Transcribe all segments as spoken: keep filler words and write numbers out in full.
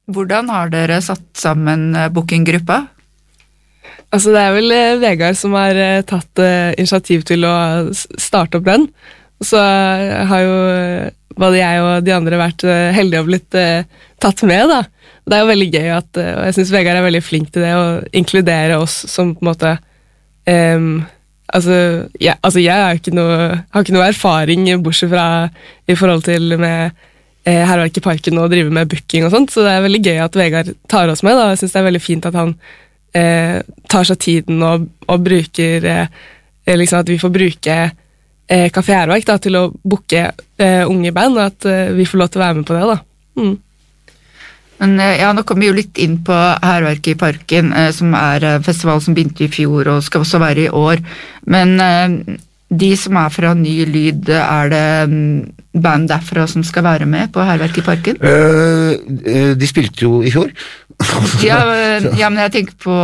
Hvordan har dere satt sammen bookinggruppa? Altså det er vel eh, Vegard som har eh, tatt eh, initiativ til å s- starte opp den. Så eh, har jo eh, både jeg og de andre vært eh, heldige og blitt eh, tatt med da. Det er jo veldig gøy at, eh, og jeg synes Vegard er veldig flink til det å inkludere oss som på en måte em, altså, jeg, altså jeg har ikke, noe, har ikke noe erfaring bortsett fra i forhold til med eh, Hærverk i Parken og drive med booking og sånt, så det er veldig gøy at Vegard tar oss med da. Jeg synes det er veldig fint at han Eh, tar seg tiden og, og bruker eh, liksom at vi får bruke eh, Café Hærverk da, til å booke eh, unge band, og at eh, vi får lov til å være med på det da. Mm. Men eh, ja, nå kommer vi jo litt inn på Hærverk i Parken, eh, som er eh, festival som begynte i fjor og skal også være i år. Men eh, de som er fra Ny Lyd, er det mm, band derfra som skal være med på Hærverk i Parken? Uh, de spilte jo i fjor. ja, ja, men jeg tenker på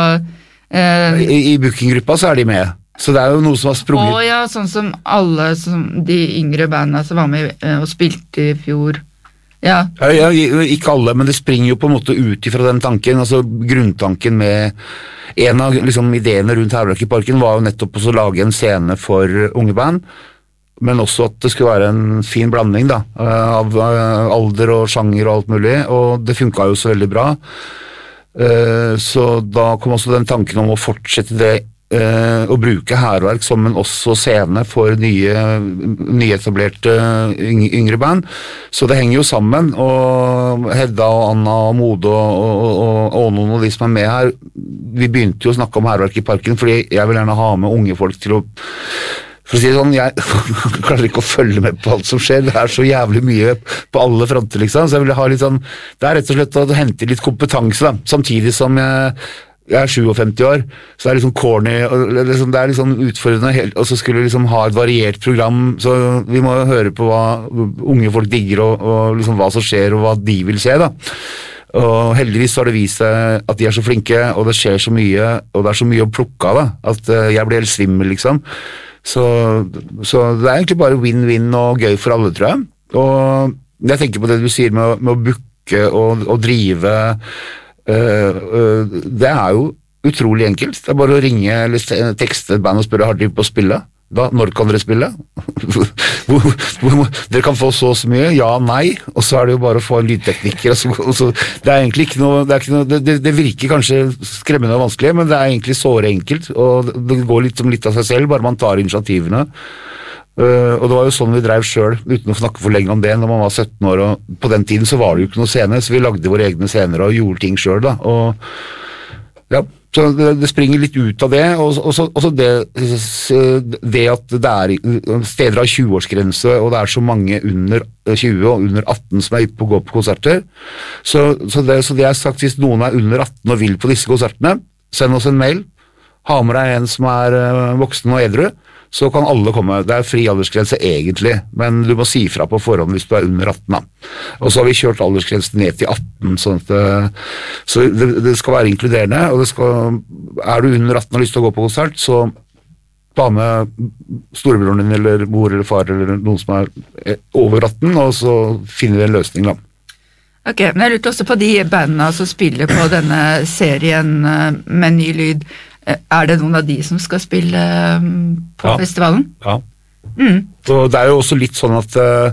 eh, I, I bookinggruppa så er de med. Så det er jo noe som har sprunget. Å ja, sånn som alle som, de yngre bandene som var med eh, og spilte i fjor. Ja. Ja, ja, ikke alle, men det springer jo på en måte ut ifra den tanken. Altså grunntanken med en av liksom, ideene rundt Hærverk i Parken var jo nettopp å lage en scene for unge band, men også at det skulle være en fin blanding da, av alder og sjanger og alt mulig, og det funket jo så veldig bra. Så da kom også den tanken om å fortsette det, å bruke Hærverk som en også scene for nye, nyetablerte yngre band. Så det henger jo sammen, og Hedda og Anna og Mode og, og, og noen av de som er med her, vi begynte jo å snakke om Hærverk i Parken, fordi jeg vil gjerne ha med unge folk til å For å si det sånn, jeg klarer ikke å følge med på alt som skjer, det er så jævlig mye på alle fronter liksom, så jeg vil ha litt sånn, det er rett og slett å hente litt kompetanse da, samtidig som jeg, jeg er femtisju år, så det er litt sånn corny, og liksom, det er litt sånn utfordrende, og så skulle vi liksom ha et variert program, så vi må høre på hva unge folk digger, og, og liksom hva som skjer, og hva de vil se da. Og heldigvis har det vist seg at de er så flinke, og det skjer så mye, og det er så mye å plukke av da, at jeg blir helt svimmel liksom. Så, så det er egentlig bare win-win og gøy for alle, tror jeg. Og jeg tenker på det du sier med, med å booke og, og drive, uh, uh, det er jo utrolig enkelt. Det er bare å ringe eller tekste et band og spørre, har dere på å spille? Da, når kan dere spille? Dere kan få så og så mye, ja, nei, og så er det jo bare å få en lydtekniker. Og så, og så, det er egentlig ikke noe, det, er ikke noe det, det virker kanskje skremmende og vanskelig, men det er egentlig såre enkelt, og det går litt som litt av seg selv, bare man tar initiativene. Uh, og det var jo sånn vi drev selv, uten å snakke for lenge om det, når man var sytten år, og på den tiden så var det jo ikke noe scene, så vi lagde våre egne scener og gjorde ting selv da, og ja, så det, det springer litt ut av det, og så det, det at det er steder av tjue-årsgrense, og det er så mange under tjue og under atten som er ute på å gå på konserter, så, så, det, så det er sagt, hvis noen er under atten og vil på disse konsertene, send oss en mail, ha med deg en som er voksen og edru, så kan alle komme. Det er fri aldersgrense egentlig, men du må si fra på forhånd hvis du er under atten da. Og så har vi kjørt aldersgrensen ned til atten, sånn at det, så det, det skal være inkluderende, og det skal, er du under atten og har lyst til å gå på konsert, så ta med storebroren din, eller mor eller far, eller noen som er over atten, og så finner vi en løsning da. Ok, men jeg lurte også på de bandene som spiller på denne serien med Ny Lyd. Er det noen av de som skal spille på ja. festivalen? Ja. Mm. Og det er jo også litt sånn at uh,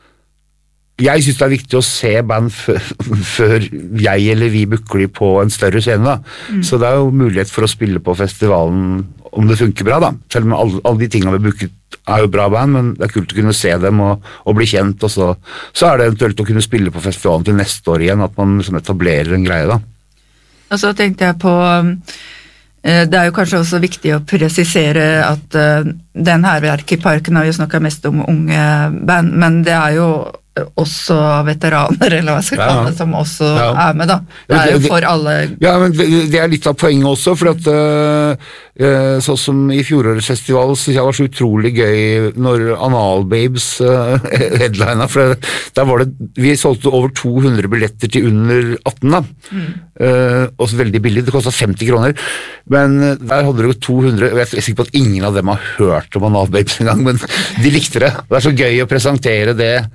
jeg synes det er viktig å se band før jeg eller vi booker de på en større scene da. Mm. Så det er jo mulighet for å spille på festivalen om det funker bra da. Selv om alle, alle de tingene vi booket er jo bra band, men det er kult å kunne se dem og, og bli kjent, og så, så er det eventuelt å kunne spille på festivalen til neste år igjen, at man liksom etablerer en greie da. Og så tenkte jeg på det er jo kanskje også viktig å presisere at uh, den Hærverk i Parken har jo snakket mest om unge band, men det er jo også veteraner, eller hva skal jeg kalle det, som også ja. er med da. Det er jo for alle. Ja, men det, det er litt av poenget også, for at uh, sånn som i fjorårets festival, så det var så utrolig gøy når Anal Babes uh, headlina, for der var det, vi solgte over to hundre billetter til under atten da, mm. uh, også veldig billig, det kostet femti kroner, men der hadde det jo to hundre, og jeg er sikker på at ingen av dem har hørt om Anal Babes en gang, men de likte det. Det er så gøy å presentere det,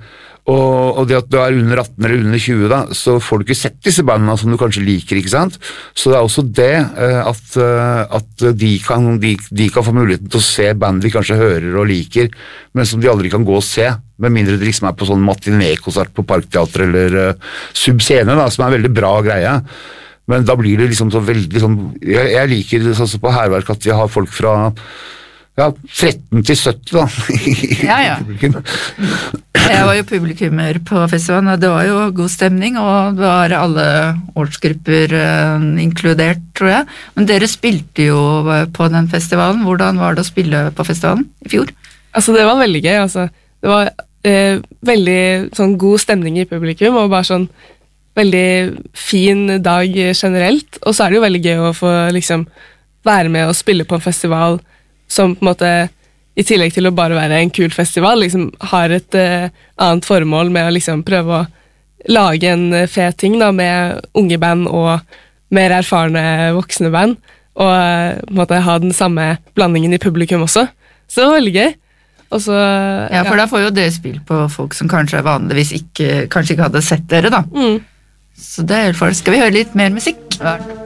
Og, og det at du er under atten eller under tjue, da, så får du ikke sett disse bandene som du kanskje liker, ikke sant? Så det er også det at, at de, kan, de, de kan få muligheten til å se band de kanskje hører og liker, men som de aldri kan gå og se, med mindre de liksom er på sånn matiné-konsert på Parkteater eller uh, Subscene, da, som er en veldig bra greie. Men da blir det liksom så veldig sånn, jeg, jeg liker sånn så på Hærverk at vi har folk fra ja, tretten til sytti da. Ja, ja. Jeg var jo publikummer på festivalen, og det var jo god stemning, og det var alle årsgrupper uh, inkludert, tror jeg. Men dere spilte jo på den festivalen. Hvordan var det å spille på festivalen i fjor? Altså, det var veldig gøy, altså. Det var eh, veldig sånn god stemning i publikum, og bare sånn veldig fin dag generelt. Og så er det jo veldig gøy å få liksom være med og spille på en festival som på en måte, i tillegg til å bare være en kul festival, liksom har et uh, annet formål med å liksom prøve å lage en fet ting da, med unge band og mer erfarne voksne band, og uh, på en måte ha den samme blandingen i publikum også. Så det var veldig gøy. Og så, ja, for ja. Da får jo dere spill på folk som kanskje vanligvis ikke, kanskje ikke hadde sett dere, da. Mm. Så det er for. Skal vi høre litt mer musikk? Ja.